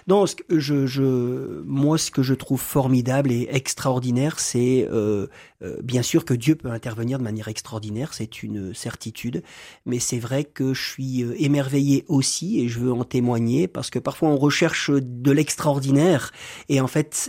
Non, moi, ce que je trouve formidable et extraordinaire, c'est bien sûr que Dieu peut intervenir de manière extraordinaire, c'est une certitude, mais c'est vrai que je suis émerveillé aussi, et je veux en témoigner, parce que parfois on recherche de l'extraordinaire, et en fait,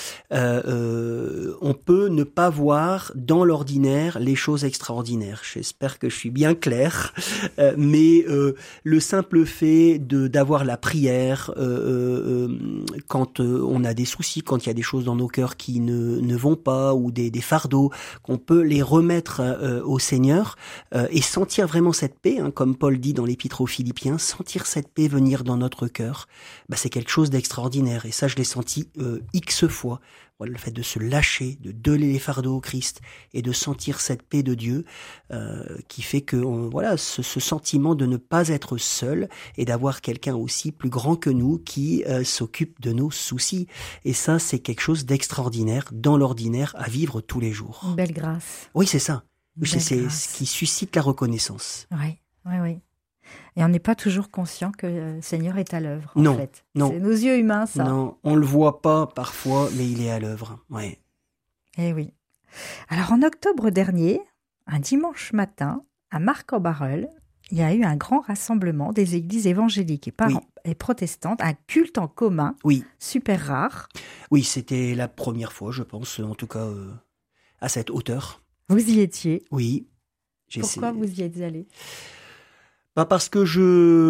on peut ne pas voir dans l'ordinaire les choses extraordinaires. J'espère que je suis bien clair, mais le simple fait d'avoir la prière, quand on a des soucis, quand il y a des choses dans nos cœurs qui ne vont pas, ou des fardeaux, qu'on peut les remettre au Seigneur, et sentir vraiment cette paix, hein, comme Paul dit dans l'Épître aux Philippiens, sentir cette paix venir dans notre cœur, c'est quelque chose d'extraordinaire. Et ça, je l'ai senti X fois. Voilà, le fait de se lâcher, de donner les fardeaux au Christ et de sentir cette paix de Dieu qui fait que ce sentiment de ne pas être seul et d'avoir quelqu'un aussi plus grand que nous qui s'occupe de nos soucis. Et ça, c'est quelque chose d'extraordinaire, dans l'ordinaire, à vivre tous les jours. Une belle grâce. Oui, c'est ça. C'est grâce. Ce qui suscite la reconnaissance. Oui. Et on n'est pas toujours conscient que le Seigneur est à l'œuvre, en fait. Non. C'est nos yeux humains, ça. Non, on le voit pas parfois, mais il est à l'œuvre. Ouais. Eh oui. Alors, en octobre dernier, un dimanche matin, à Marcq-en-Barœul, il y a eu un grand rassemblement des églises évangéliques et protestantes, un culte en commun, super rare. Oui, c'était la première fois, je pense, en tout cas, à cette hauteur. Vous y étiez? Oui. Pourquoi vous y êtes allé? Parce que j'ai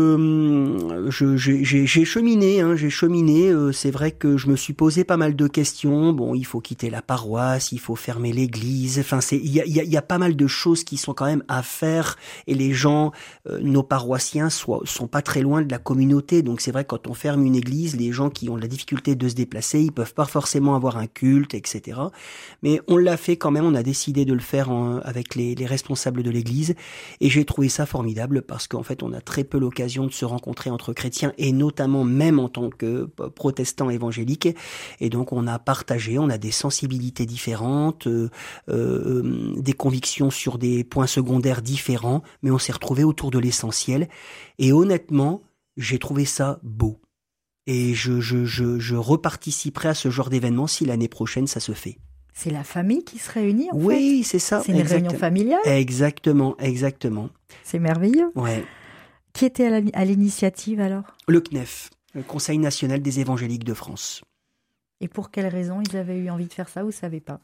cheminé, c'est vrai que je me suis posé pas mal de questions. Bon, il faut quitter la paroisse, il faut fermer l'église. Enfin, il y a pas mal de choses qui sont quand même à faire, et les gens, nos paroissiens, sont pas très loin de la communauté. Donc c'est vrai que quand on ferme une église, les gens qui ont la difficulté de se déplacer, ils peuvent pas forcément avoir un culte, etc. Mais on l'a fait quand même. On a décidé de le faire avec les responsables de l'église, et j'ai trouvé ça formidable parce qu'en fait, on a très peu l'occasion de se rencontrer entre chrétiens, et notamment même en tant que protestants évangéliques. Et donc, on a partagé, on a des sensibilités différentes, des convictions sur des points secondaires différents, mais on s'est retrouvés autour de l'essentiel. Et honnêtement, j'ai trouvé ça beau. Et je reparticiperai à ce genre d'événement si l'année prochaine ça se fait. C'est la famille qui se réunit, en fait. Oui, c'est ça. C'est une réunion familiale. Exactement. C'est merveilleux. Ouais. Qui était à l'initiative, alors? Le CNEF, le Conseil national des évangéliques de France. Et pour quelle raison ils avaient eu envie de faire ça, vous ne savez pas?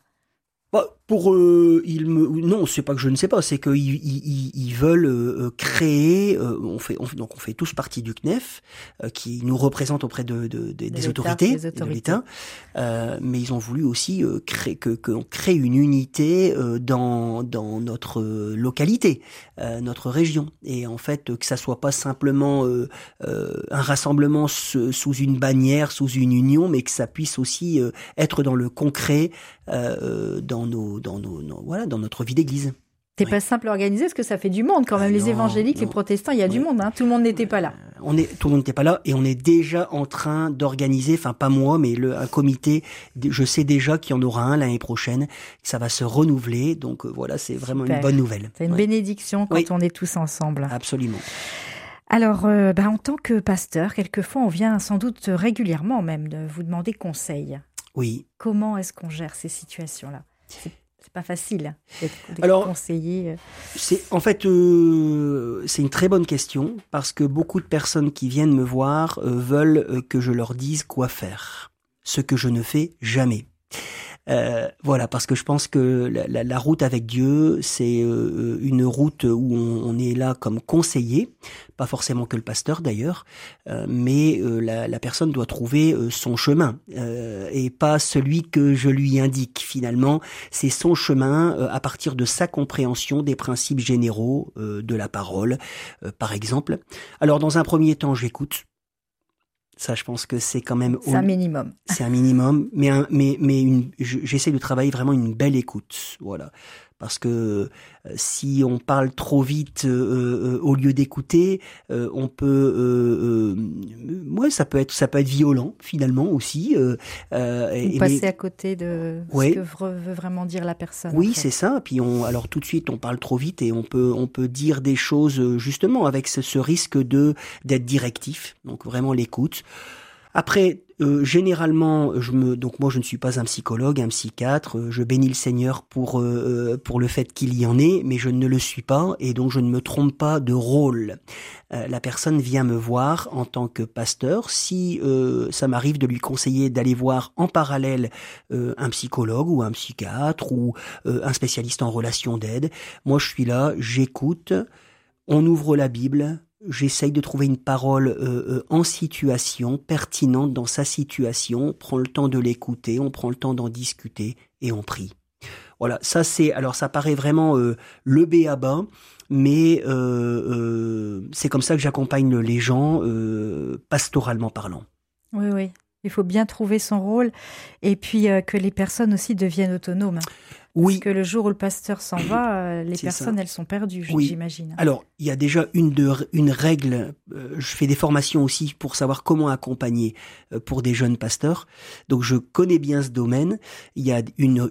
Non, c'est pas que je ne sais pas, c'est qu'ils veulent créer. On fait tous partie du CNEF, qui nous représente auprès des autorités, de l'État. Mais ils ont voulu aussi qu'on crée une unité dans notre localité, notre région, et en fait que ça soit pas simplement un rassemblement sous une bannière, sous une union, mais que ça puisse aussi être dans le concret, dans notre vie d'église. C'est pas simple à organiser, parce que ça fait du monde quand même. Les évangéliques, les protestants, il y a du monde, hein. Tout le monde n'était pas là. Tout le monde n'était pas là, et on est déjà en train d'organiser, enfin pas moi, mais un comité. Je sais déjà qu'il y en aura un l'année prochaine. Ça va se renouveler, donc voilà, c'est vraiment une bonne nouvelle. C'est une bénédiction quand on est tous ensemble. Absolument. Alors, en tant que pasteur, quelquefois on vient sans doute régulièrement même de vous demander conseil. Oui. Comment est-ce qu'on gère ces situations-là? C'est pas facile d'être conseiller. C'est une très bonne question, parce que beaucoup de personnes qui viennent me voir veulent que je leur dise quoi faire, ce que je ne fais jamais. Parce que je pense que la route avec Dieu, c'est une route où on est là comme conseiller, pas forcément que le pasteur d'ailleurs, mais la personne doit trouver son chemin, et pas celui que je lui indique. Finalement, c'est son chemin à partir de sa compréhension des principes généraux de la parole, par exemple. Alors, dans un premier temps, j'écoute. Ça, je pense que c'est quand même... C'est un minimum. C'est un minimum, mais j'essaie de travailler vraiment une belle écoute, voilà. Parce que si on parle trop vite au lieu d'écouter, on peut... ça peut être violent, finalement, aussi. Ou passer à côté de ce que veut vraiment dire la personne. Oui, c'est ça. Puis alors tout de suite, on parle trop vite, et on peut dire des choses, justement, avec ce risque d'être directif. Donc vraiment l'écoute. Après, généralement, donc moi je ne suis pas un psychologue, un psychiatre. Je bénis le Seigneur pour le fait qu'il y en ait, mais je ne le suis pas et donc je ne me trompe pas de rôle. La personne vient me voir en tant que pasteur. Si ça m'arrive de lui conseiller d'aller voir en parallèle un psychologue ou un psychiatre ou un spécialiste en relations d'aide, moi je suis là, j'écoute, on ouvre la Bible. J'essaye de trouver une parole en situation, pertinente dans sa situation, on prend le temps de l'écouter, on prend le temps d'en discuter et on prie. Voilà, alors ça paraît vraiment le b.a.-ba, mais c'est comme ça que j'accompagne les gens, pastoralement parlant. Oui, oui. Il faut bien trouver son rôle et puis que les personnes aussi deviennent autonomes. Oui. Parce que le jour où le pasteur s'en va, les personnes, elles sont perdues, j'imagine. Alors, il y a déjà une règle. Je fais des formations aussi pour savoir comment accompagner pour des jeunes pasteurs. Donc, je connais bien ce domaine. Il y a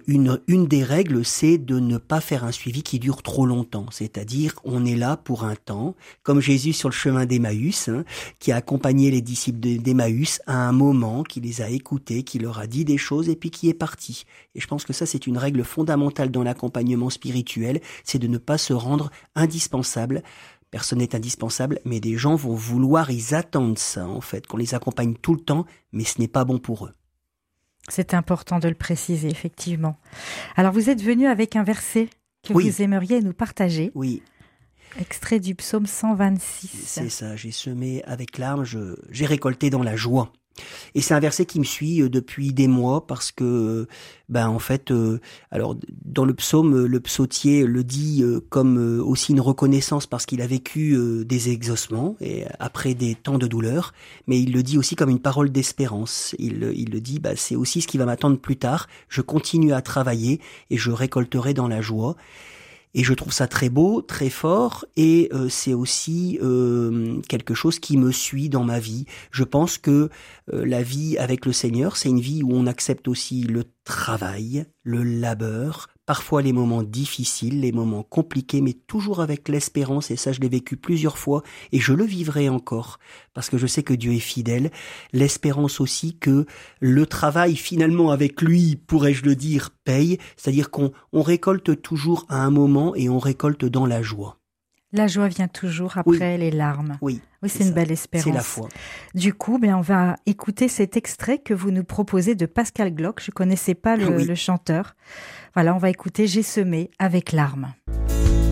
une des règles, c'est de ne pas faire un suivi qui dure trop longtemps. C'est-à-dire, on est là pour un temps, comme Jésus sur le chemin d'Emmaüs, qui a accompagné les disciples d'Emmaüs à un moment, qui les a écoutés, qui leur a dit des choses et puis qui est parti. Et je pense que ça, c'est une règle fondamentale dans l'accompagnement spirituel, c'est de ne pas se rendre indispensable. Personne n'est indispensable, mais des gens vont vouloir, ils attendent ça en fait, qu'on les accompagne tout le temps, mais ce n'est pas bon pour eux. C'est important de le préciser, effectivement. Alors vous êtes venu avec un verset que vous aimeriez nous partager. Oui. Extrait du psaume 126. C'est ça, j'ai semé avec larmes, j'ai récolté dans la joie. Et c'est un verset qui me suit depuis des mois parce que, en fait, alors dans le psaume, le psautier le dit comme aussi une reconnaissance parce qu'il a vécu des exaucements et après des temps de douleur, mais il le dit aussi comme une parole d'espérance. Il le dit, c'est aussi ce qui va m'attendre plus tard. Je continue à travailler et je récolterai dans la joie. Et je trouve ça très beau, très fort, et c'est aussi quelque chose qui me suit dans ma vie. Je pense que la vie avec le Seigneur, c'est une vie où on accepte aussi le travail, le labeur, parfois les moments difficiles, les moments compliqués, mais toujours avec l'espérance, et ça je l'ai vécu plusieurs fois, et je le vivrai encore, parce que je sais que Dieu est fidèle. L'espérance aussi que le travail finalement avec lui, pourrais-je le dire, paye, c'est-à-dire qu'on récolte toujours à un moment et on récolte dans la joie. La joie vient toujours après les larmes. Oui, c'est une belle espérance. C'est la foi. Du coup, on va écouter cet extrait que vous nous proposez de Pascal Glock. Je connaissais pas le chanteur. Voilà, on va écouter J'ai semé avec larmes.